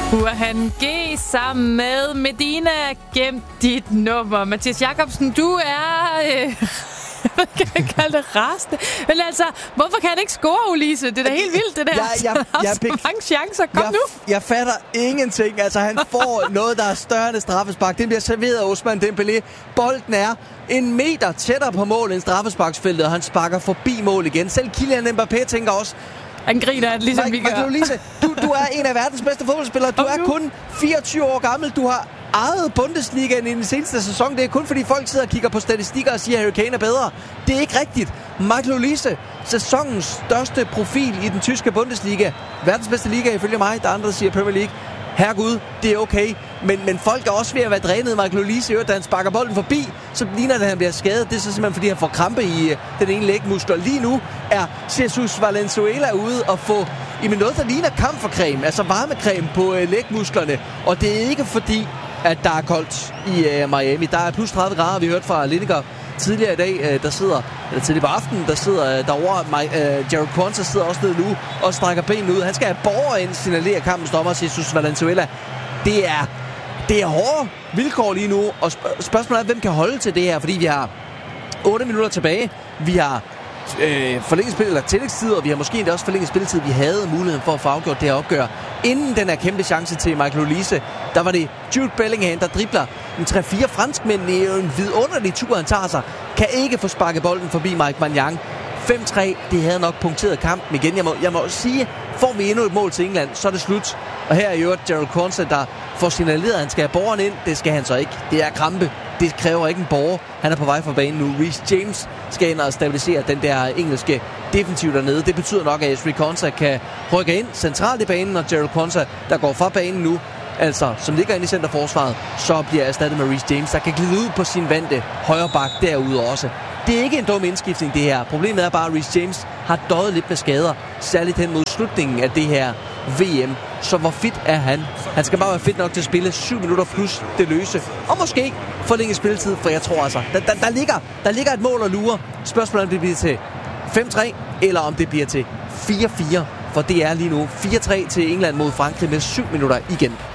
Burhan G sammen med Medina. Gem dit nummer. Mathias Jacobsen, du er... hvad kan jeg kalde det? Rasende. Men altså, hvorfor kan han ikke score, Ulise? Det er da helt vildt, det der. Han har så mange chancer. Kom nu. Jeg fatter ingenting. Altså, han får noget, der er større end straffespark. Den bliver serveret af Ousmane Dembélé. Bolden er en meter tættere på mål end straffesparksfeltet, og han sparker forbi mål igen. Selv Kylian Mbappé tænker også... Han griner, ligesom vi gør. Ulise, du er en af verdens bedste fodboldspillere. Du er kun 24 år gammel. Du har ejet Bundesligaen i den seneste sæson. Det er kun fordi folk sidder og kigger på statistikker og siger, at Harry Kane er bedre. Det er ikke rigtigt. Michael Olise, sæsonens største profil i den tyske Bundesliga. Verdens bedste liga ifølge mig. Der er andre, der siger Premier League. Herregud, det er okay. Men folk er også ved at være drænet. Michael Olise, da han sparker bolden forbi, så ligner det, at han bliver skadet. Det er så simpelthen, fordi han får krampe i den ene lægmuskel. Lige nu er Jesus Valenzuela ude og få noget, der ligner camphorcreme, altså varmecreme på lægmusklerne. Og det er ikke fordi, at der er koldt i Miami. Der er plus 30 grader, vi hørte fra Lineker tidligere i dag, tidligere på aftenen, der sidder derovre. Jared Quansah sidder også nede nu og strækker benene ud. Han skal have borger ind, signalerer kampens dommer, Jesus Valenzuela. Det er hårde vilkår lige nu, og spørgsmålet er, hvem kan holde til det her, fordi vi har 8 minutter tilbage. Vi har forlænget spil eller tillægstid, og vi har måske endda også forlænget spilletid. Vi havde muligheden for at få afgjort det her opgør. Inden den her kæmpe chance til Michael Olise, der var det Jude Bellingham, der dribler en 3-4 franskmænd. Det er jo en vidunderlig tur, han tager sig. Kan ikke få sparket bolden forbi Mike Maignan. 5-3, det havde nok punkteret kampen igen. Jeg må sige, får vi endnu et mål til England, så er det slut. Og her er jo Jared Quansah, der får signaleret, at han skal have borgeren ind. Det skal han så ikke. Det er krampe. Det kræver ikke en borger. Han er på vej fra banen nu. Reece James skal ind og stabilisere den der engelske defensiv dernede. Det betyder nok, at Ezri Konsa kan rykke ind centralt i banen, og Jared Quansah, der går fra banen nu, altså som ligger inde i centerforsvaret, så bliver erstattet med Reece James, der kan glide ud på sin vante højre bak derude også. Det er ikke en dum indskiftning, det her. Problemet er bare, at Reece James har døjet lidt med skader, særligt hen mod slutningen af det her VM. Så hvor fit er han? Han skal bare være fit nok til at spille 7 minutter plus det løse. Og måske forlænge spilletid, for jeg tror altså, der ligger et mål at lure. Spørgsmålet om det bliver til 5-3, eller om det bliver til 4-4. For det er lige nu 4-3 til England mod Frankrig med 7 minutter igen.